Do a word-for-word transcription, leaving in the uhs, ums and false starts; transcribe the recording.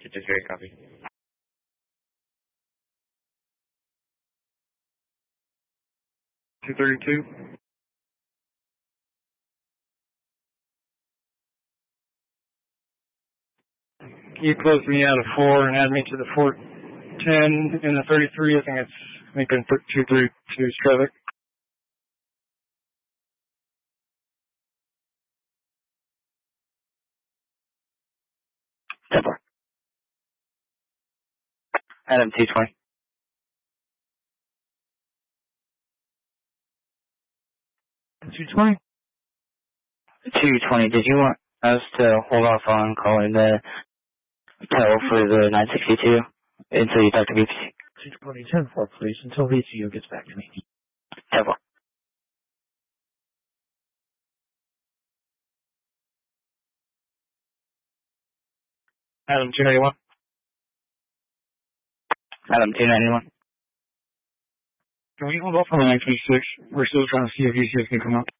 Just very copy. two thirty-two. Can you close me out of four and add me to the four ten in the thirty-three? I think it's making two thirty-two traffic. Adam two twenty. two twenty? two twenty, did you want us to hold off on calling the tow for the nine sixty-two until you talk to B P C? two twenty, ten four, please, until V C U gets back to me. ten four. Adam two ninety-one. Adam two ninety-one. Can we hold off on the nine twenty-six? We're still trying to see if V C S can come up.